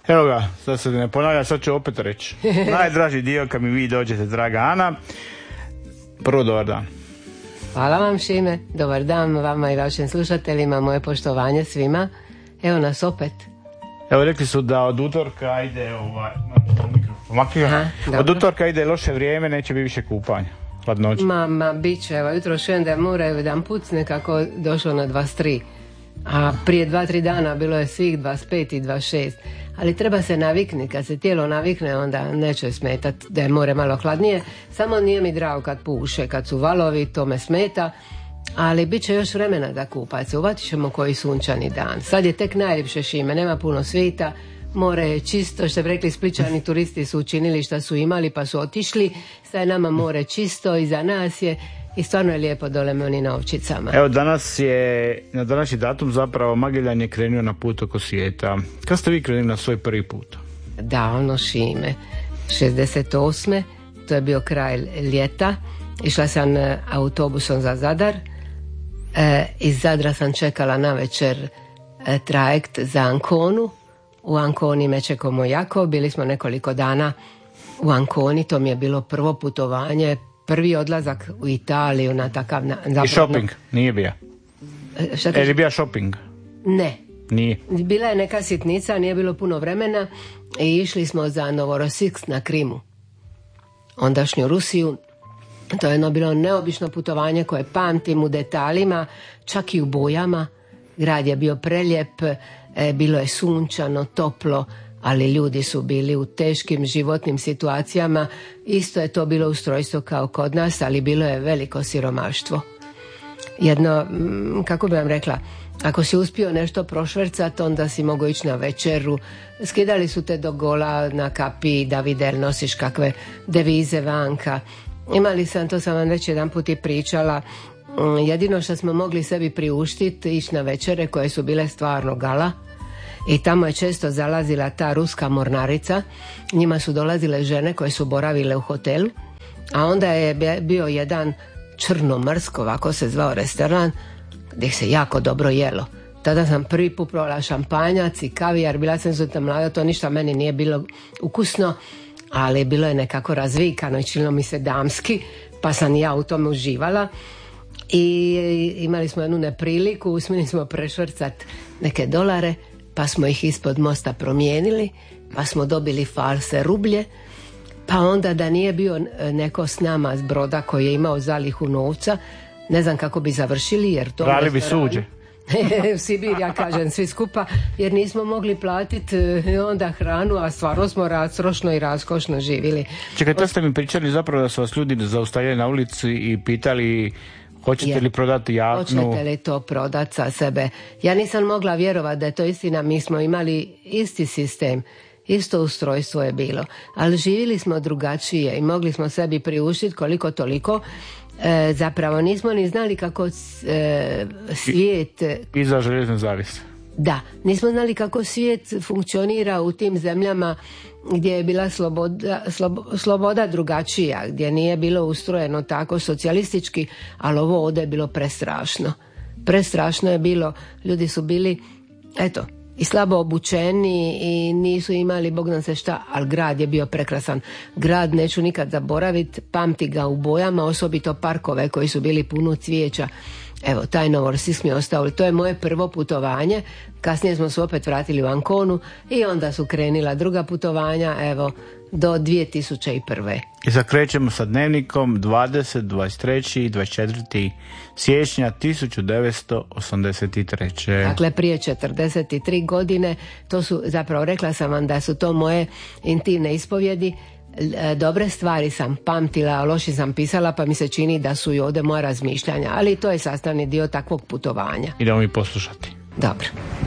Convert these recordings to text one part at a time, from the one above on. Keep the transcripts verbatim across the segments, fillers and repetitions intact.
Evo ga, sad se ne ponavlja, sad ću opet reći. Najdraži dio kad mi vi dođete, draga Ana. Prvo, dobar dan. Hvala vam, Šime. Dobar dan vama i vašim slušateljima. Moje poštovanje svima. Evo nas opet. Evo, rekli su da od utorka ide ovaj... Aha, od utorka ide loše vrijeme, neće biti više kupanja. Hladnoće. Ma, ma, bit će. Evo, jutro šujem da je more jedan put nekako došlo na dvadeset tri. A prije dva, tri dana bilo je svih dvadeset pet i dvadeset šest. Ali treba se navikni, kad se tijelo navikne onda neće smetati da je more malo hladnije. Samo nije mi drago kad puše, kad su valovi, to me smeta. Ali bit će još vremena da kupat se. Uvatit ćemo koji sunčani dan. Sad je tek najljepše, Šime, nema puno svita. More je čisto, što bi rekli Splićani, turisti su učinili šta su imali pa su otišli. Sad je nama more čisto, iza nas je i stvarno je lijepo dole meni na Ovčicama. Evo, danas je, na današnji datum zapravo Mageljan je krenuo na put oko svijeta. Kad ste vi krenuli na svoj prvi put? Da, ono, Šime, šezdeset osme to je bio kraj ljeta. Išla sam autobusom za Zadar. E, iz Zadra sam čekala na večer e, trajekt za Anconu. U Anconi me čekao moj jako. Bili smo nekoliko dana u Anconi. To mi je bilo prvo putovanje, prvi odlazak u Italiju na takav... Na, I shopping? Nije bio? Je li bio shopping? Ne. Nije. Bila je neka sitnica, nije bilo puno vremena i išli smo za Novorossijsk na Krimu. Ondašnju Rusiju. To je jedno bilo neobično putovanje koje pamtim u detaljima, čak i u bojama. Grad je bio prelijep, e, bilo je sunčano, toplo, ali ljudi su bili u teškim životnim situacijama. Isto je to bilo ustrojstvo kao kod nas, ali bilo je veliko siromaštvo. Jedno, kako bi vam rekla, ako si uspio nešto prošvercati, onda si mogao ići na večeru. Skidali su te do gola na kapi da vide nosiš kakve devize vanka. Imali sam, to sam vam već jedan put i pričala, jedino što smo mogli sebi priuštiti, ići na večere koje su bile stvarno gala. I tamo je često zalazila ta ruska mornarica. Njima su dolazile žene koje su boravile u hotelu. A onda je bio jedan Črnomrsko, ovako se zvao restoran, gdje se jako dobro jelo. Tada sam prvi put probala šampanjac i kavijar. Bila sam izuzetno mlada, to ništa meni nije bilo ukusno, ali bilo je nekako razvikano i činilo mi se damski, pa sam ja u tome uživala. I imali smo jednu nepriliku, uspjeli smo prešvrcati neke dolare, pa smo ih ispod mosta promijenili, pa smo dobili false rublje, pa onda da nije bio neko s nama s broda koji je imao zalihu novca, ne znam kako bi završili, jer to... Brali bi suđe. U Sibir, ja kažem, svi skupa, jer nismo mogli platiti onda hranu, a stvarno smo rastrošno i raskošno živjeli. Čekaj, to ste mi pričali zapravo da su vas ljudi zaustavljali na ulici i pitali hoćete je, li prodati jaknu? Hoćete li to prodati sa sebe? Ja nisam mogla vjerovati da je to istina, mi smo imali isti sistem, isto ustrojstvo je bilo, ali živjeli smo drugačije i mogli smo sebi priuštiti koliko toliko. E, zapravo nismo ni znali kako e, svijet... Iza željezne zavise. Da, nismo znali kako svijet funkcionira u tim zemljama gdje je bila sloboda, slobo, sloboda drugačija, gdje nije bilo ustrojeno tako socijalistički, ali ovo ovdje je bilo prestrašno. Prestrašno je bilo, ljudi su bili, eto, i slabo obučeni i nisu imali bog nam se šta, ali grad je bio prekrasan. Grad neću nikad zaboraviti, pamti ga u bojama, osobito parkove koji su bili puno cvijeća. Evo, taj Novorossijsk mi je ostao. To je moje prvo putovanje. Kasnije smo se opet vratili u Anconu i onda su krenila druga putovanja, evo, do dvije tisuće prve. I sad krećemo sa dnevnikom dvadeset, dvadeset tri i dvadeset četvrtog siječnja tisuću devetsto osamdeset treće. Dakle, prije četrdeset tri godine, to su, zapravo rekla sam vam da su to moje intimne ispovjedi. Dobre stvari sam pamtila, a loši sam pisala, pa mi se čini da su i ovdje moja razmišljanja, ali to je sastavni dio takvog putovanja. Idemo mi poslušati. Dobro.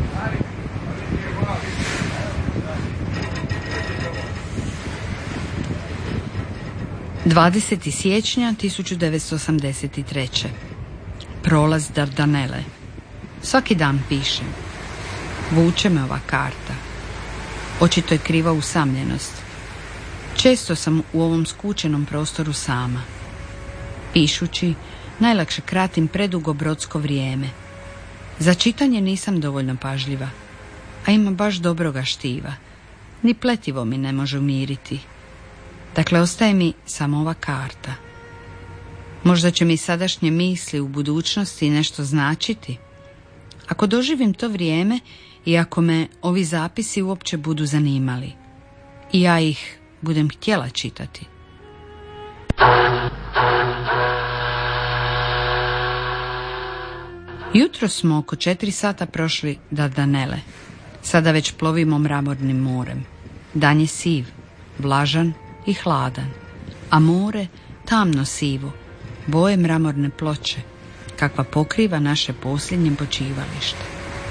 dvadesetog siječnja tisuću devetsto osamdeset treće. Prolaz Dardanele. Svaki dan pišem. Vuče me ova karta. Očito je kriva usamljenost. Često sam u ovom skučenom prostoru sama. Pišući, najlakše kratim predugo brodsko vrijeme. Za čitanje nisam dovoljno pažljiva, a ima baš dobroga štiva. Ni pletivo mi ne može umiriti. Dakle, ostaje mi samo ova karta. Možda će mi sadašnje misli u budućnosti nešto značiti. Ako doživim to vrijeme i ako me ovi zapisi uopće budu zanimali i ja ih budem htjela čitati. Jutro smo oko četiri sata prošli Dardanele. Sada već plovimo mramornim morem. Dan je siv, vlažan i hladan, a more tamno sivo, boje mramorne ploče, kakva pokriva naše posljednje počivalište.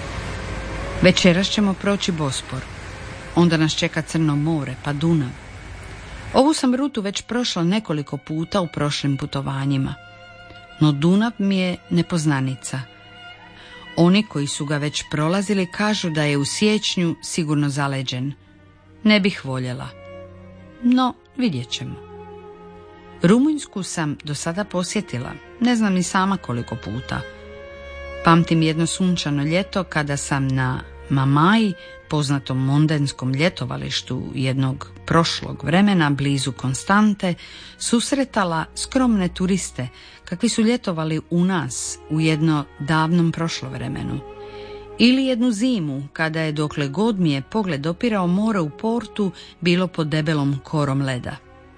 Večeras ćemo proći Bospor, onda nas čeka Crno more, pa Dunav. Ovu sam rutu već prošla nekoliko puta u prošlim putovanjima, no Dunav mi je nepoznanica. Oni koji su ga već prolazili kažu da je u siječnju sigurno zaleđen. Ne bih voljela, no vidjet ćemo. Rumunjsku sam do sada posjetila, ne znam ni sama koliko puta. Pamtim jedno sunčano ljeto kada sam na Mamaji, poznatom mondenskom ljetovalištu jednog prošlog vremena blizu Konstante, susretala skromne turiste kakvi su ljetovali u nas u jedno davnom prošlovremenu. Ili jednu zimu kada je, dokle god mi je pogled opirao, more u portu bilo pod debelom korom leda.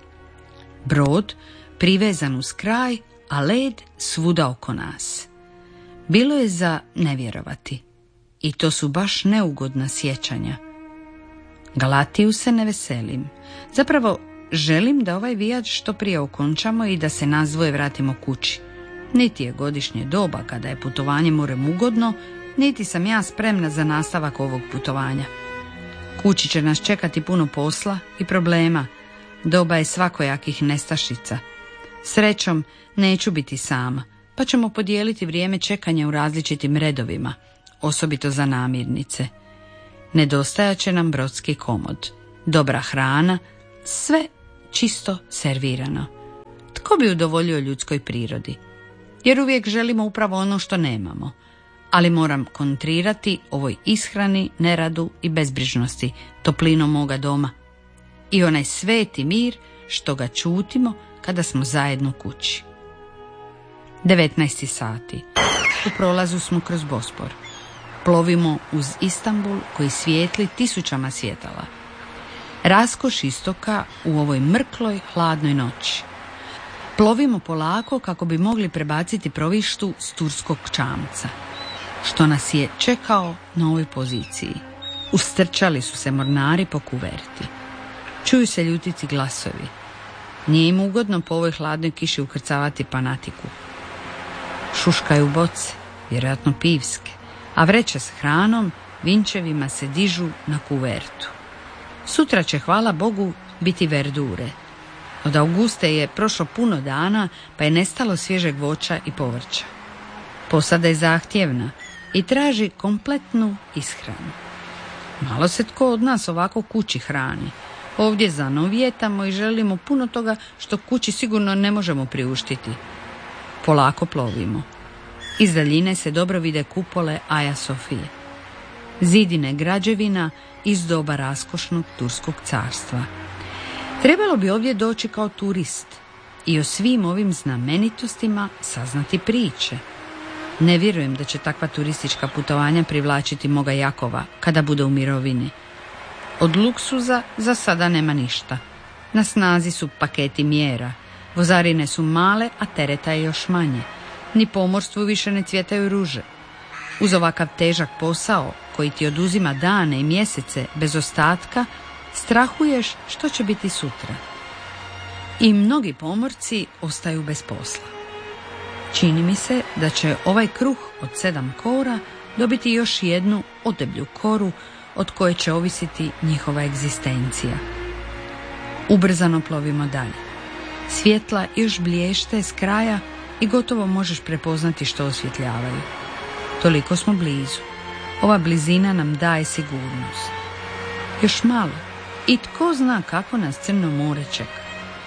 Brod privezan uz kraj, a led svuda oko nas. Bilo je za nevjerovati. I to su baš neugodna sjećanja. Galatiju se ne veselim. Zapravo, želim da ovaj vijač što prije okončamo i da se nas dvoje vratimo kući. Niti je godišnje doba kada je putovanje morem ugodno, niti sam ja spremna za nastavak ovog putovanja. Kući će nas čekati puno posla i problema. Doba je svakojakih nestašica. Srećom, neću biti sama, pa ćemo podijeliti vrijeme čekanja u različitim redovima, osobito za namirnice. Nedostajat će nam brodski komod, dobra hrana, sve čisto servirano. Tko bi udovoljio ljudskoj prirodi? Jer uvijek želimo upravo ono što nemamo. Ali moram kontrirati ovoj ishrani, neradu i bezbrižnosti, toplinom moga doma. I onaj sveti mir što ga čutimo kada smo zajedno kući. devetnaest sati. U prolazu smo kroz Bospor. Plovimo uz Istanbul koji svijetli tisućama svjetala. Raskoš istoka u ovoj mrkloj, hladnoj noći. Plovimo polako kako bi mogli prebaciti provištu s turskog čamca, što nas je čekao na ovoj poziciji. Ustrčali su se mornari po kuverti. Čuju se ljutici glasovi. Nije im ugodno po ovoj hladnoj kiši ukrcavati panatiku. Šuškaju boce, vjerojatno pivske, a vreće s hranom, vinčevima se dižu na kuvertu. Sutra će, hvala Bogu, biti verdure. Od Auguste je prošlo puno dana, pa je nestalo svježeg voća i povrća. Posada je zahtjevna i traži kompletnu ishranu. Malo se tko od nas ovako kući hrani. Ovdje zanovijetamo i želimo puno toga što kući sigurno ne možemo priuštiti. Polako plovimo. Iz daljine se dobro vide kupole Aja Sofije. Zidine građevina iz doba raskošnog turskog carstva. Trebalo bi ovdje doći kao turist i o svim ovim znamenitostima saznati priče. Ne vjerujem da će takva turistička putovanja privlačiti moga Jakova kada bude u mirovini. Od luksuza za sada nema ništa. Na snazi su paketi mjera. Vozarine su male, a tereta je još manje. Ni pomorstvu više ne cvjetaju ruže. Uz ovakav težak posao, koji ti oduzima dane i mjesece bez ostatka, strahuješ što će biti sutra. I mnogi pomorci ostaju bez posla. Čini mi se da će ovaj kruh od sedam kora dobiti još jednu odeblju koru od koje će ovisiti njihova egzistencija. Ubrzano plovimo dalje. Svjetla još blješte s kraja i gotovo možeš prepoznati što osvjetljavaju. Toliko smo blizu. Ova blizina nam daje sigurnost. Još malo i tko zna kako nas Crno more čeka.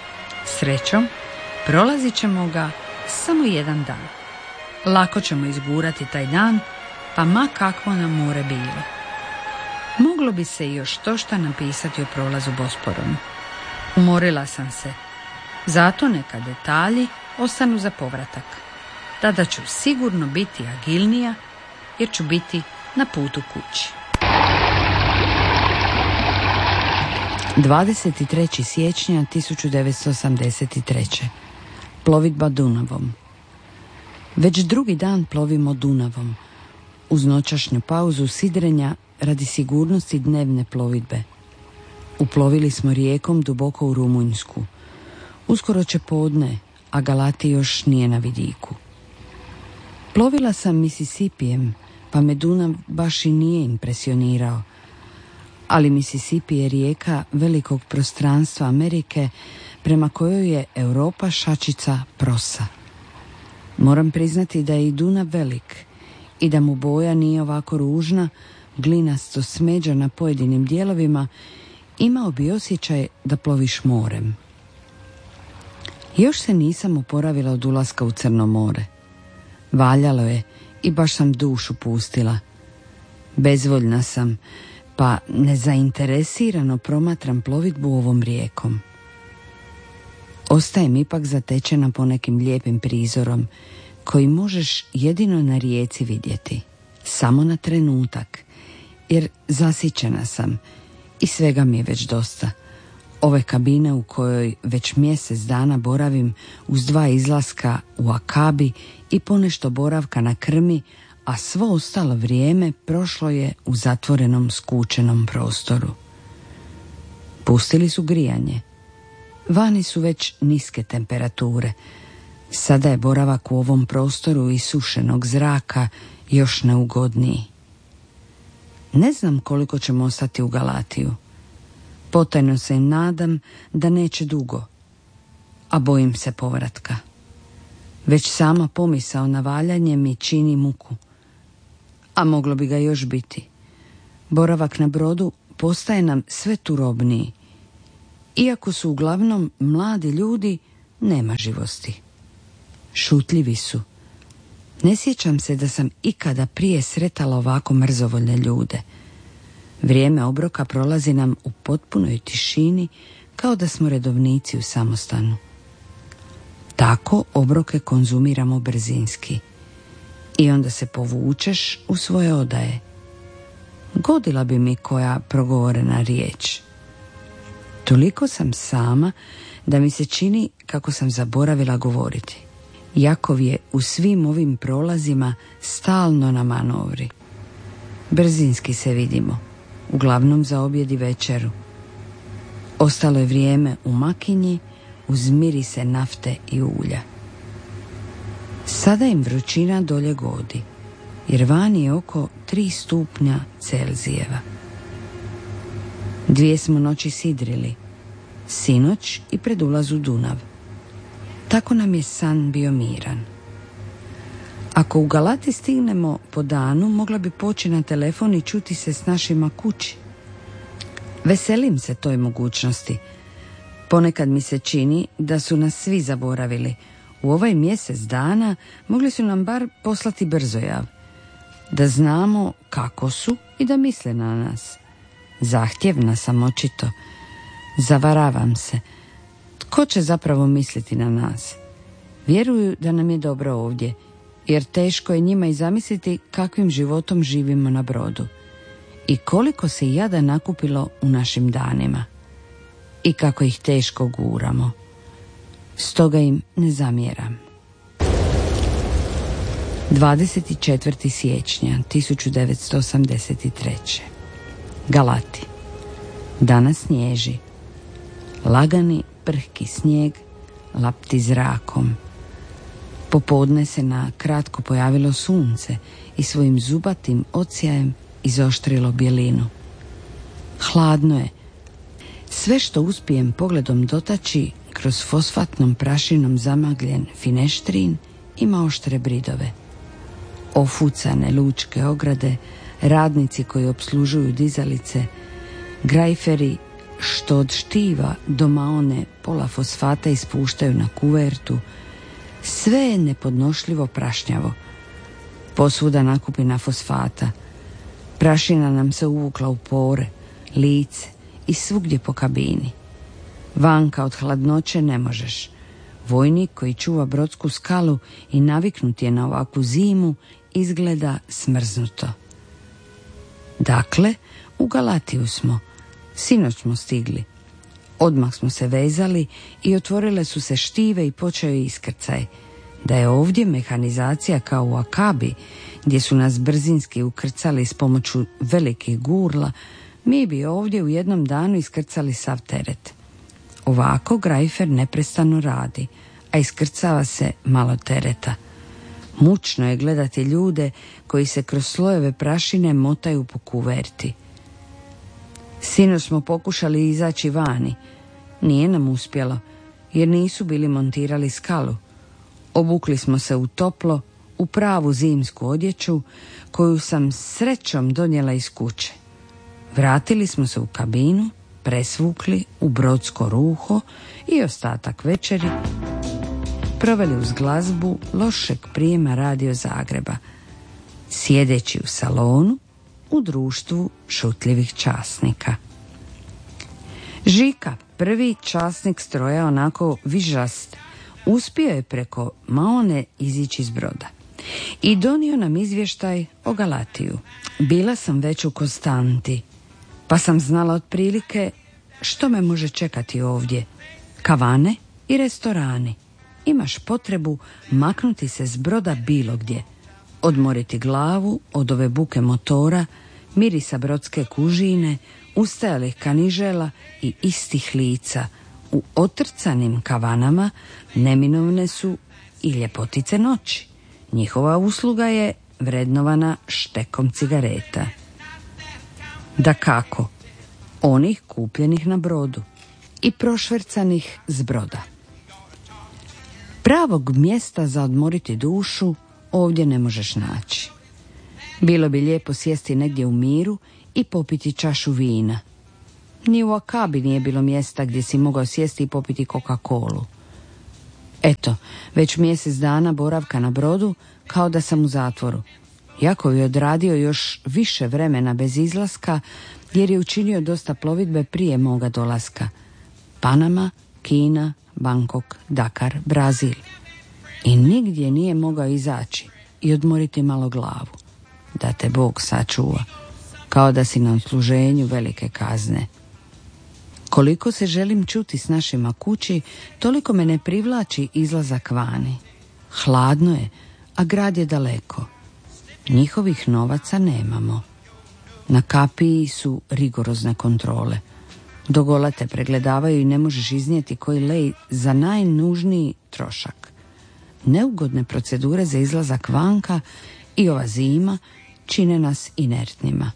Srećom, prolazit ćemo ga samo jedan dan. Lako ćemo izgurati taj dan, pa ma kakvo nam more bilo. Moglo bi se još to šta napisati o prolazu Bosporom. Umorila sam se. Zato neka detalji ostanu za povratak. Tada ću sigurno biti agilnija jer ću biti na putu kući. dvadeset trećeg siječnja tisuću devetsto osamdeset treće. Plovidba Dunavom. Već drugi dan plovimo Dunavom, uz noćašnju pauzu sidrenja radi sigurnosti dnevne plovidbe. Uplovili smo rijekom duboko u Rumunjsku. Uskoro će podne, a Galati još nije na vidiku. Plovila sam Mississippijem, pa me Dunav baš i nije impresionirao. Ali Mississippi je rijeka velikog prostranstva Amerike prema kojoj je Europa šačica prosa. Moram priznati da je i Dunav velik i da mu boja nije ovako ružna, glinasto smeđa na pojedinim dijelovima, imao bi osjećaj da ploviš morem. Još se nisam oporavila od ulaska u Crno more. Valjalo je i baš sam dušu pustila. Bezvoljna sam, pa nezainteresirano promatram plovidbu ovom rijekom. Ostajem ipak zatečena ponekim lijepim prizorom koji možeš jedino na rijeci vidjeti, samo na trenutak, jer zasićena sam i svega mi je već dosta. Ove kabine u kojoj već mjesec dana boravim uz dva izlaska u Akabi i ponešto boravka na krmi, a svo ostalo vrijeme prošlo je u zatvorenom skučenom prostoru. Pustili su grijanje. Vani su već niske temperature. Sada je boravak u ovom prostoru isušenog zraka još neugodniji. Ne znam koliko ćemo ostati u Galatiju. Potajno se nadam da neće dugo, a bojim se povratka. Već sama pomisao na valjanje mi čini muku. A moglo bi ga još biti. Boravak na brodu postaje nam sve turobniji. Iako su uglavnom mladi ljudi, nema živosti. Šutljivi su. Ne sjećam se da sam ikada prije sretala ovako mrzovoljne ljude. Vrijeme obroka prolazi nam u potpunoj tišini, kao da smo redovnici u samostanu. Tako obroke konzumiramo brzinski. I onda se povučeš u svoje odaje. Godila bi mi koja progovorena riječ. Toliko sam sama da mi se čini kako sam zaboravila govoriti. Jakov je u svim ovim prolazima stalno na manovri. Brzinski se vidimo, uglavnom za objed i večeru. Ostalo je vrijeme u makinji uz mirise nafte i ulja. Sada im vrućina dolje godi, jer vani je oko tri stupnja Celzijeva. Dvije smo noći sidrili, sinoć i pred ulaz u Dunav. Tako nam je san bio miran. Ako u Galati stignemo po danu, mogla bi poći na telefon i čuti se s našima kući. Veselim se toj mogućnosti. Ponekad mi se čini da su nas svi zaboravili. U ovaj mjesec dana mogli su nam bar poslati brzojav, da znamo kako su i da misle na nas. Zahtjevna sam očito. Zavaravam se. Tko će zapravo misliti na nas? Vjeruju da nam je dobro ovdje, jer teško je njima i zamisliti kakvim životom živimo na brodu i koliko se jada nakupilo u našim danima i kako ih teško guramo. Stoga im ne zamjeram. dvadeset četvrtog siječnja tisuću devetsto osamdeset treće. Galati. Danas snježi. Lagani, prhki snijeg lapti zrakom. Popodne se na kratko pojavilo sunce i svojim zubatim odsjajem izoštrilo bjelinu. Hladno je. Sve što uspijem pogledom dotaći kroz fosfatnom prašinom zamagljen fineštrin ima oštre bridove. Ofucane lučke ograde, radnici koji opslužuju dizalice, grajferi što od štiva do maone pola fosfata ispuštaju na kuvertu, sve je nepodnošljivo prašnjavo. Posvuda nakupina fosfata. Prašina nam se uvukla u pore, lice i svugdje po kabini. Vanka od hladnoće ne možeš. Vojnik koji čuva brodsku skalu i naviknut je na ovakvu zimu izgleda smrznuto. Dakle, u Galatiju smo. Sinoć smo stigli. Odmah smo se vezali i otvorile su se štive i počeo je iskrcaj. Da je ovdje mehanizacija kao u Akabi, gdje su nas brzinski ukrcali s pomoću velikih gurla, mi bi ovdje u jednom danu iskrcali sav teret. Ovako Grajfer neprestano radi, a iskrcava se malo tereta. Mučno je gledati ljude koji se kroz slojeve prašine motaju po kuverti. Sinoć smo pokušali izaći vani. Nije nam uspjelo, jer nisu bili montirali skalu. Obukli smo se u toplo, u pravu zimsku odjeću, koju sam srećom donijela iz kuće. Vratili smo se u kabinu, presvukli u brodsko ruho i ostatak večeri proveli uz glazbu lošeg prijema Radio Zagreba, sjedeći u salonu u društvu šutljivih časnika. Žika, prvi časnik stroja, onako vižast, uspio je preko Maone izići iz broda i donio nam izvještaj o Galatiju. Bila sam već u Konstanti, pa sam znala otprilike što me može čekati ovdje. Kavane i restorani. Imaš potrebu maknuti se s broda bilo gdje, odmoriti glavu od ove buke motora, mirisa brodske kužine, ustajalih kanižela i istih lica. U otrcanim kavanama neminovne su i ljepotice noći. Njihova usluga je vrednovana štekom cigareta. Dakako, onih kupljenih na brodu i prošvercanih s broda. Pravog mjesta za odmoriti dušu ovdje ne možeš naći. Bilo bi lijepo sjesti negdje u miru i popiti čašu vina. Ni u Akabi nije bilo mjesta gdje si mogao sjesti i popiti Coca-Colu. Eto, već mjesec dana boravka na brodu kao da sam u zatvoru. Jakov je odradio još više vremena bez izlaska jer je učinio dosta plovidbe prije moga dolaska. Panama, Kina, Bangkok, Dakar, Brazil. I nigdje nije mogao izaći i odmoriti malo glavu. Da te Bog sačuva, kao da si na odsluženju velike kazne. Koliko se želim čuti s našima kući, toliko me ne privlači izlazak vani. Hladno je, a grad je daleko. Njihovih novaca nemamo. Na kapiji su rigorozne kontrole. Dogola te pregledavaju i ne možeš iznijeti koji lej za najnužniji trošak. Neugodne procedure za izlazak vanka i ova zima čine nas inertnima.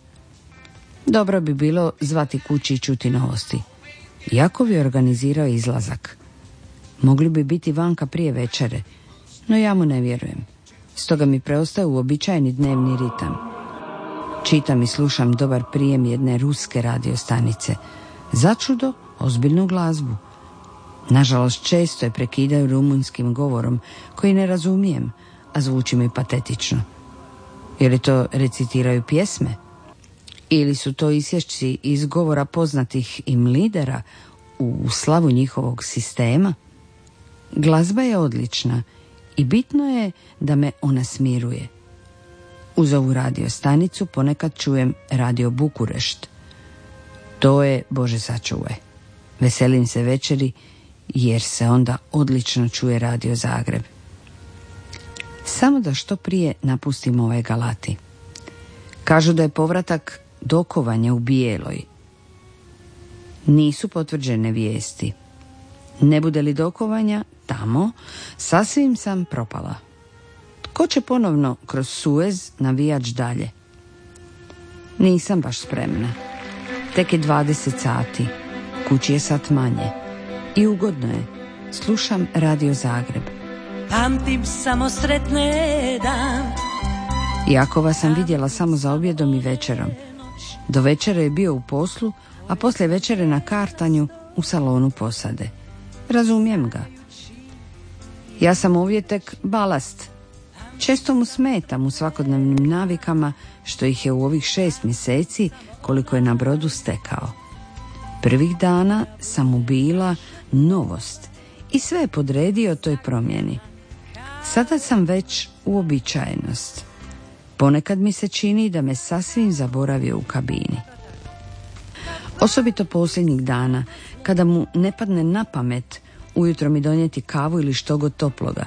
Dobro bi bilo zvati kući i čuti novosti. Jakov je organizirao izlazak. Mogli bi biti vanka prije večere, no ja mu ne vjerujem. Stoga mi preostaje uobičajeni dnevni ritam. Čitam i slušam dobar prijem jedne ruske radiostanice. Začudo, ozbiljnu glazbu. Nažalost, često je prekidaju rumunjskim govorom, koji ne razumijem, a zvuči mi patetično. Je li to recitiraju pjesme? Ili su to isječci iz govora poznatih im lidera u slavu njihovog sistema? Glazba je odlična i bitno je da me ona smiruje. Uz ovu radiostanicu ponekad čujem Radio Bukurešt. To je, Bože sačuvaj. Veselim se večeri jer se onda odlično čuje Radio Zagreb. Samo da što prije napustim ovaj Galati. Kažu da je povratak dokovanja u Bijeloj. Nisu potvrđene vijesti. Ne bude li dokovanja tamo, sasvim sam propala. Tko će ponovno kroz Suez navijač dalje? Nisam baš spremna. Tek je dvadeset sati. Kući je sat manje. I ugodno je. Slušam Radio Zagreb. Pamtim samo sretne dan. Jakova sam vidjela samo za objedom i večerom. Do večere je bio u poslu, a poslije večere na kartanju u salonu posade. Razumijem ga. Ja sam ovdje tek balast. Često mu smetam u svakodnevnim navikama što ih je u ovih šest mjeseci koliko je na brodu stekao. Prvih dana sam mu bila novost i sve je podredio toj promjeni. Sada sam već uobičajenost. Ponekad mi se čini da me sasvim zaboravio u kabini. Osobito posljednjih dana, kada mu ne padne na pamet ujutro mi donijeti kavu ili što god toploga.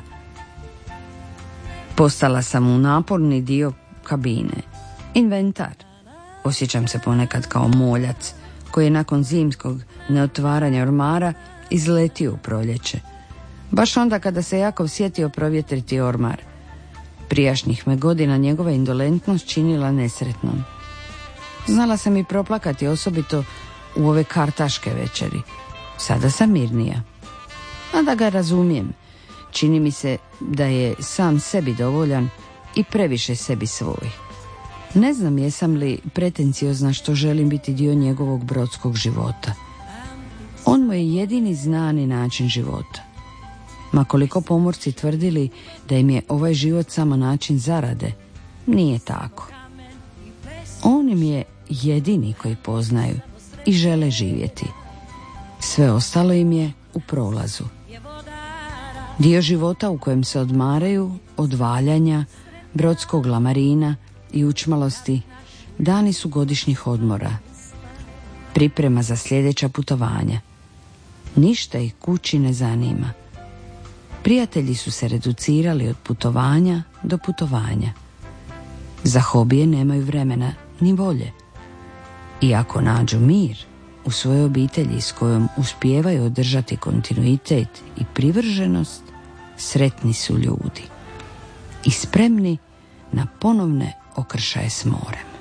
Postala sam u naporni dio kabine. Inventar. Osjećam se ponekad kao moljac koji je nakon zimskog neotvaranja ormara izletio u proljeće. Baš onda kada se Jakov sjetio provjetriti ormar. Prijašnjih me godina njegova indolentnost činila nesretnom. Znala sam i proplakati, osobito u ove kartaške večeri. Sada sam mirnija. A da ga razumijem, čini mi se da je sam sebi dovoljan i previše sebi svoj. Ne znam jesam li pretenciozna što želim biti dio njegovog brodskog života. On mu je jedini znani način života. Ma koliko pomorci tvrdili da im je ovaj život samo način zarade, nije tako. On im je jedini koji poznaju i žele živjeti. Sve ostalo im je u prolazu. Dio života u kojem se odmaraju od valjanja, brodskog lamarina i učmalosti, dani su godišnjih odmora, priprema za sljedeća putovanja. Ništa ih kući ne zanima. Prijatelji su se reducirali od putovanja do putovanja. Za hobije nemaju vremena ni volje. I ako nađu mir u svojoj obitelji s kojom uspijevaju održati kontinuitet i privrženost, sretni su ljudi i spremni na ponovne okršaje s morem.